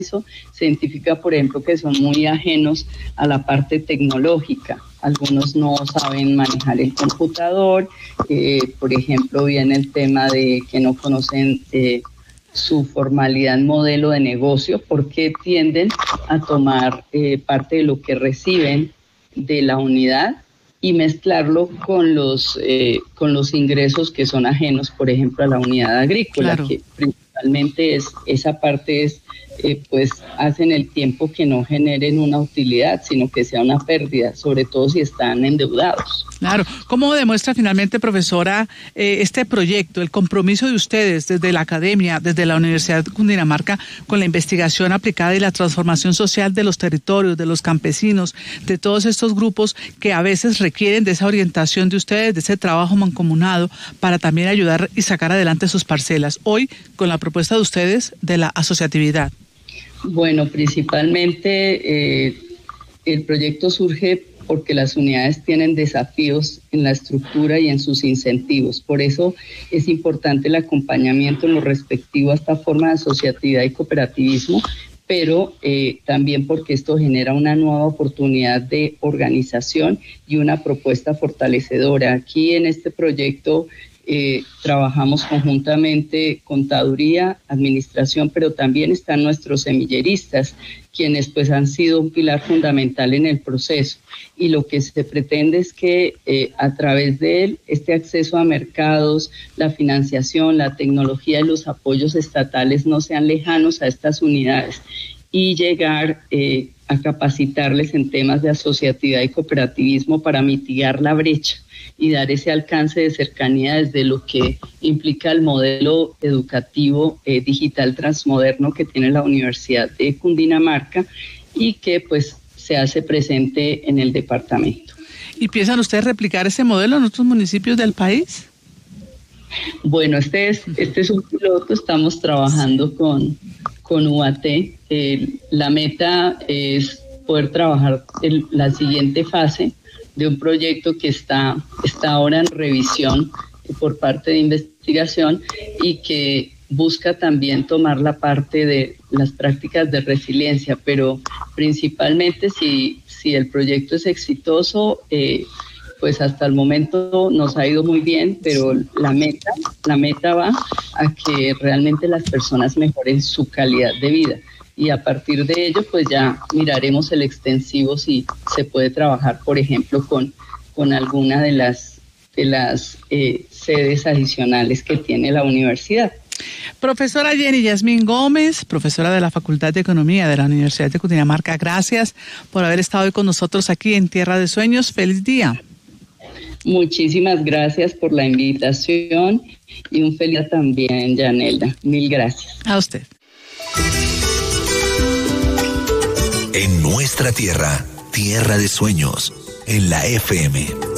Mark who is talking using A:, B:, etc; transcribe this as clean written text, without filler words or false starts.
A: se identifica, por ejemplo, que son muy ajenos a la parte tecnológica. Algunos no saben manejar el computador, por ejemplo, viene el tema de que no conocen su formalidad en modelo de negocio, porque tienden a tomar parte de lo que reciben de la unidad y mezclarlo con los ingresos que son ajenos, por ejemplo, a la unidad agrícola, claro, que principalmente esa parte es, pues hacen el tiempo que no generen una utilidad, sino que sea una pérdida, sobre todo si están endeudados.
B: Claro. ¿Cómo demuestra finalmente, profesora, este proyecto, el compromiso de ustedes desde la academia, desde la Universidad de Cundinamarca, con la investigación aplicada y la transformación social de los territorios, de los campesinos, de todos estos grupos que a veces requieren de esa orientación de ustedes, de ese trabajo mancomunado para también ayudar y sacar adelante sus parcelas? Hoy, con la propuesta de ustedes de la asociatividad.
A: Bueno, principalmente el proyecto surge porque las unidades tienen desafíos en la estructura y en sus incentivos. Por eso es importante el acompañamiento en lo respectivo a esta forma de asociatividad y cooperativismo, pero también porque esto genera una nueva oportunidad de organización y una propuesta fortalecedora. Aquí en este proyecto trabajamos conjuntamente contaduría, administración, pero también están nuestros semilleristas, quienes pues han sido un pilar fundamental en el proceso, y lo que se pretende es que a través de él este acceso a mercados, la financiación, la tecnología y los apoyos estatales no sean lejanos a estas unidades y llegar a capacitarles en temas de asociatividad y cooperativismo para mitigar la brecha y dar ese alcance de cercanía desde lo que implica el modelo educativo digital transmoderno que tiene la Universidad de Cundinamarca y que pues se hace presente en el departamento.
B: ¿Y piensan ustedes replicar ese modelo en otros municipios del país?
A: Bueno, este es un piloto, estamos trabajando con UAT. La meta es poder trabajar en la siguiente fase de un proyecto que está ahora en revisión por parte de investigación y que busca también tomar la parte de las prácticas de resiliencia, pero principalmente si el proyecto es exitoso, pues hasta el momento nos ha ido muy bien, pero la meta va a que realmente las personas mejoren su calidad de vida. Y a partir de ello, pues ya miraremos el extensivo si se puede trabajar, por ejemplo, con alguna de las sedes adicionales que tiene la universidad.
B: Profesora Jenny Yasmín Gómez, profesora de la Facultad de Economía de la Universidad de Cundinamarca, gracias por haber estado hoy con nosotros aquí en Tierra de Sueños. ¡Feliz día!
A: Muchísimas gracias por la invitación y un feliz día también, Yanelda. Mil gracias.
B: A usted.
C: En nuestra tierra, Tierra de Sueños, en la FM